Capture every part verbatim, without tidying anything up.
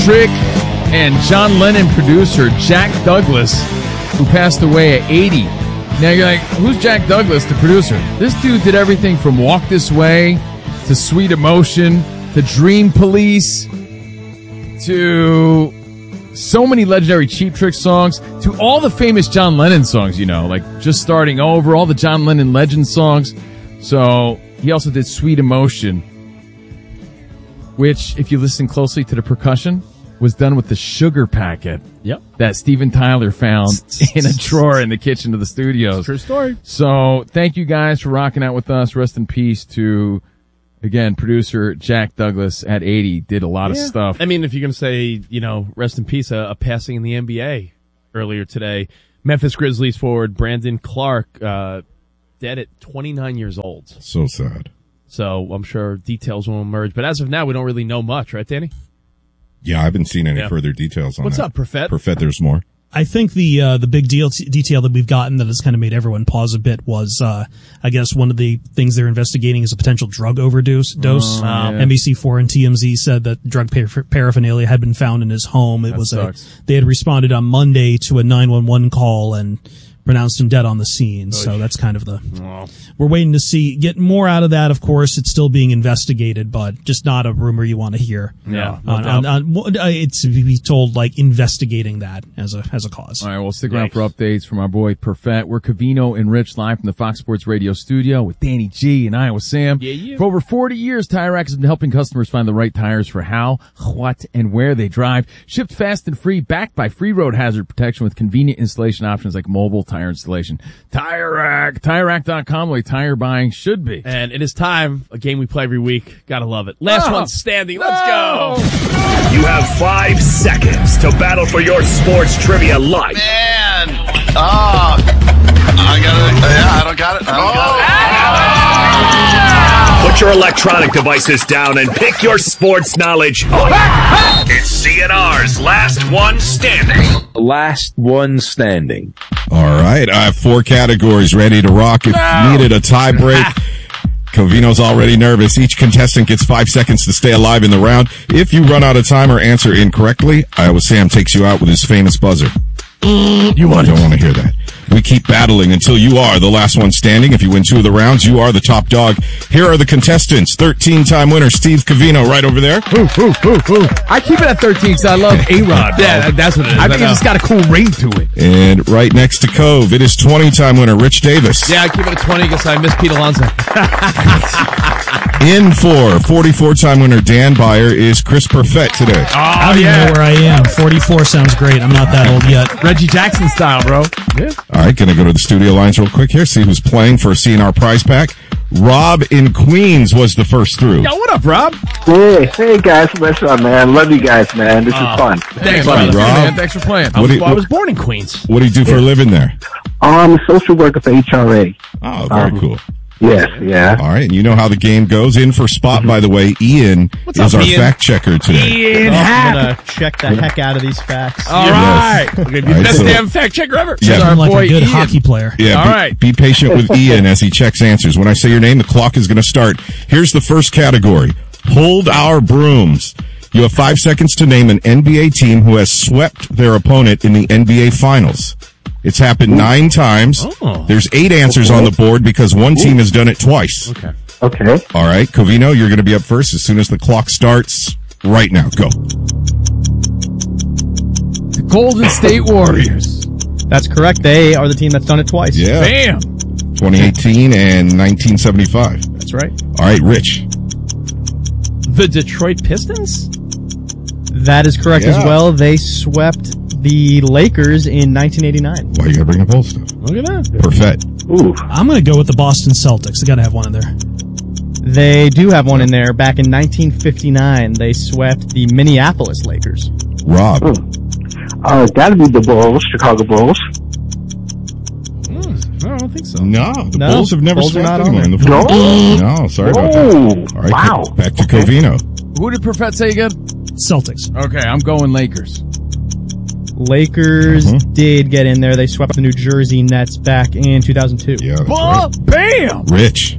Trick and John Lennon producer Jack Douglas, who passed away at eighty. Now you're like, who's Jack Douglas, the producer? This dude did everything from Walk This Way to Sweet Emotion to Dream Police to so many legendary Cheap Trick songs to all the famous John Lennon songs, you know, like Just Starting Over, all the John Lennon legend songs. So he also did Sweet Emotion, which, if you listen closely to the percussion, was done with the sugar packet yep. that Steven Tyler found in a drawer in the kitchen of the studios. True story. So thank you guys for rocking out with us. Rest in peace to, again, producer Jack Douglas at eighty. Did a lot yeah. of stuff. I mean, if you're going to say, you know, rest in peace, a, a passing in the N B A earlier today. Memphis Grizzlies forward Brandon Clark, uh, dead at twenty-nine years old. So sad. So I'm sure details will emerge. But as of now, we don't really know much, right, Danny? Yeah, I haven't seen any yeah. further details on What's that. What's up, Perfet? Perfet, there's more. I think the uh, the big deal detail that we've gotten that has kind of made everyone pause a bit was, uh, I guess, one of the things they're investigating is a potential drug overdose. Dose. Oh, yeah. N B C four and T M Z said that drug par- paraphernalia had been found in his home. It That was sucks. a, they had responded on Monday to a nine one one call and pronounced him dead on the scene. Oy. So that's kind of the, oh. we're waiting to see, get more out of that. Of course, it's still being investigated, but just not a rumor you want to hear. Yeah. No on, on, on, on, it's, we told like investigating that as a, as a cause. All right, well, stick around for updates from our boy Perfet. We're Covino and Rich live from the Fox Sports Radio studio with Danny G and Iowa Sam. Yeah, yeah. For over forty years, Tire Rack has been helping customers find the right tires for how, what, and where they drive. Shipped fast and free, backed by free road hazard protection with convenient installation options like mobile tire installation. Tire Rack, Tire Rack dot com, the way tire buying should be. And it is time, a game we play every week. Gotta love it. Last oh, one standing. Let's no. go. You have five seconds to battle for your sports trivia life. Man. Oh. I got it. Yeah, I don't got it. I don't got it. Put your electronic devices down and pick your sports knowledge up. It's C N R's Last One Standing. Last one standing. All right, I have four categories ready to rock. If no. needed a tie break, Covino's already nervous. Each contestant gets five seconds to stay alive in the round. If you run out of time or answer incorrectly, Iowa Sam takes you out with his famous buzzer. You want don't want to hear that. We keep battling until you are the last one standing. If you win two of the rounds, you are the top dog. Here are the contestants. thirteen-time winner Steve Covino right over there. Ooh, ooh, ooh, ooh. I keep it at thirteen because I love A-Rod. Yeah, that's what it is. I think it's got a cool ring to it. And right next to Cove, it is twenty-time winner Rich Davis. Yeah, I keep it at twenty because I miss Pete Alonso. In for forty-four-time winner Dan Byer is Chris Perfet today. Oh, I don't yeah. even know where I am. forty-four sounds great. I'm not that old yet. Reggie Jackson style, bro. Yeah. All right, gonna go to the studio lines real quick here, see who's playing for a C N R prize pack. Rob in Queens was the first through. Yo, what up, Rob? Hey, hey guys, what's up, man? Love you guys, man. This Oh. is fun. Thanks, Rob. Rob. Rob. Man. Thanks for playing. I was, do you- I was born in Queens. What do you do for a living there? I'm a social worker for H R A. Oh, very Um, cool. Yes, yeah. All right, and you know how the game goes. In for spot, by the way, Ian What's is up, our Ian? fact checker today. Ian I'm Happ. gonna check the heck out of these facts. All Yes. right. Okay, All right, best so- damn fact checker ever. Yeah. Our I'm like boy a good Ian. hockey player. Yeah, All be, right. be patient with Ian as he checks answers. When I say your name, the clock is going to start. Here's the first category. Hold our brooms. You have five seconds to name an N B A team who has swept their opponent in the N B A Finals. It's happened nine times. Oh. There's eight answers on the board because one team has done it twice. Okay. Okay. All right, Covino, you're going to be up first as soon as the clock starts. Right now, go. The Golden State Warriors. That's correct. They are the team that's done it twice. Yeah. Bam. twenty eighteen and nineteen seventy-five. That's right. All right, Rich. The Detroit Pistons? That is correct Yeah. as well. They swept the Lakers in nineteen eighty-nine. Why you got to bring up old stuff? Look at that. Perfect. Ooh. I'm going to go with the Boston Celtics. They got to have one in there. They do have one in there. Back in nineteen fifty-nine, they swept the Minneapolis Lakers. Rob. Ooh. Uh, gotta be the Bulls, Chicago Bulls. Hmm. No, I don't think so. No, the No, Bulls have never Bulls are swept not on anyone in the there. finals. No, sorry about that. Oh, All right, wow. back to Okay. Covino. Who did Perfet say again? Celtics. Okay, I'm going Lakers. Lakers Mhm. did get in there. They swept the New Jersey Nets back in two thousand two. Yeah, that's Oh, right. bam! Rich.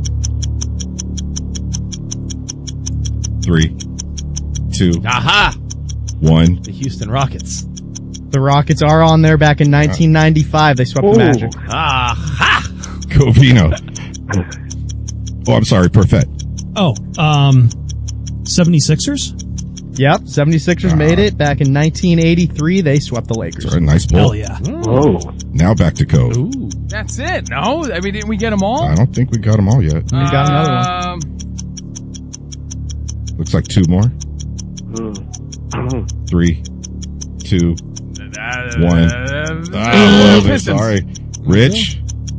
Three, two, Aha! one. The Houston Rockets. The Rockets are on there back in nineteen ninety-five. They swept Ooh. the Magic. Ah, ha! Covino. Oh, I'm sorry, Perfect. Oh, um, seventy-sixers? Yep, seventy-sixers made it back in nineteen eighty-three. They swept the Lakers. Sorry, nice pull. Hell yeah. Whoa. Now back to Cove. Ooh. That's it. No, I mean, didn't we get them all? I don't think we got them all yet. We got another one. Um, Looks like two more. Three, two, one. Ah, well, Pistons. sorry. Rich,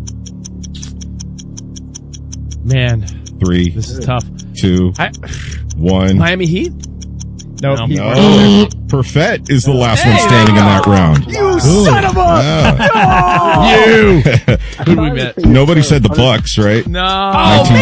Man, three, this is tough. two, I, one. Miami Heat? Nope. No. he- No. Perfett is the last one standing in that round. You son of a! Yeah. You! Who we met? Nobody said the Bucks, right? No. nineteen